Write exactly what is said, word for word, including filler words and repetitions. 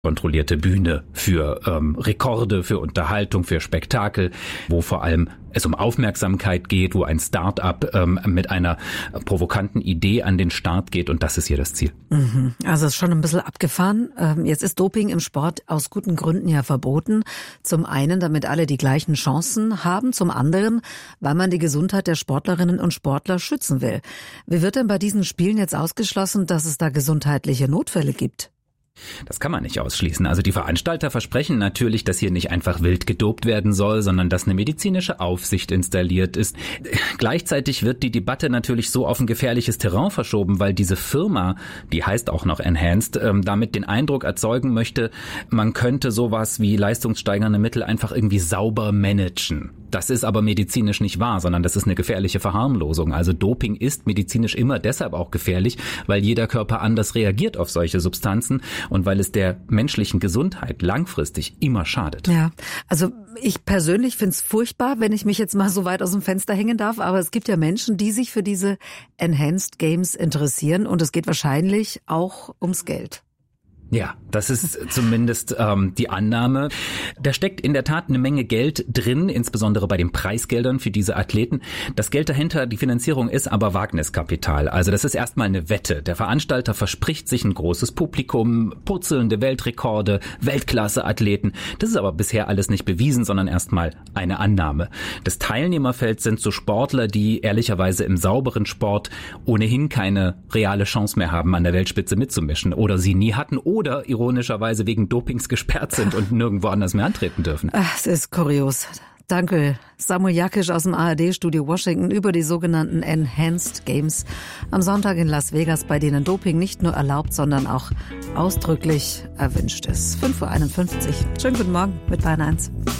kontrollierte Bühne für ähm, Rekorde, für Unterhaltung, für Spektakel, wo vor allem es um Aufmerksamkeit geht, wo ein Start-up ähm, mit einer provokanten Idee an den Start geht und das ist hier das Ziel. Mhm. Also es ist schon ein bisschen abgefahren. Ähm, jetzt ist Doping im Sport aus guten Gründen ja verboten. Zum einen, damit alle die gleichen Chancen haben, zum anderen, weil man die Gesundheit der Sportlerinnen und Sportler schützen will. Wie wird denn bei diesen Spielen jetzt ausgeschlossen, dass es da gesundheitliche Notfälle gibt? Das kann man nicht ausschließen. Also die Veranstalter versprechen natürlich, dass hier nicht einfach wild gedopt werden soll, sondern dass eine medizinische Aufsicht installiert ist. Gleichzeitig wird die Debatte natürlich so auf ein gefährliches Terrain verschoben, weil diese Firma, die heißt auch noch Enhanced, ähm, damit den Eindruck erzeugen möchte, man könnte sowas wie leistungssteigernde Mittel einfach irgendwie sauber managen. Das ist aber medizinisch nicht wahr, sondern das ist eine gefährliche Verharmlosung. Also Doping ist medizinisch immer deshalb auch gefährlich, weil jeder Körper anders reagiert auf solche Substanzen und weil es der menschlichen Gesundheit langfristig immer schadet. Ja, also ich persönlich finde es furchtbar, wenn ich mich jetzt mal so weit aus dem Fenster hängen darf, aber es gibt ja Menschen, die sich für diese Enhanced Games interessieren und es geht wahrscheinlich auch ums Geld. Ja, das ist zumindest ähm, die Annahme. Da steckt in der Tat eine Menge Geld drin, insbesondere bei den Preisgeldern für diese Athleten. Das Geld dahinter, die Finanzierung ist aber Wagniskapital. Also das ist erstmal eine Wette. Der Veranstalter verspricht sich ein großes Publikum, purzelnde Weltrekorde, Weltklasse-Athleten. Das ist aber bisher alles nicht bewiesen, sondern erstmal eine Annahme. Das Teilnehmerfeld sind so Sportler, die ehrlicherweise im sauberen Sport ohnehin keine reale Chance mehr haben, an der Weltspitze mitzumischen oder sie nie hatten oder ironischerweise wegen Dopings gesperrt sind und nirgendwo anders mehr antreten dürfen. Ach, es ist kurios. Danke, Samuel Jakisch aus dem A R D-Studio Washington über die sogenannten Enhanced Games am Sonntag in Las Vegas, bei denen Doping nicht nur erlaubt, sondern auch ausdrücklich erwünscht ist. fünf Uhr einundfünfzig. Schönen guten Morgen mit Bayern eins.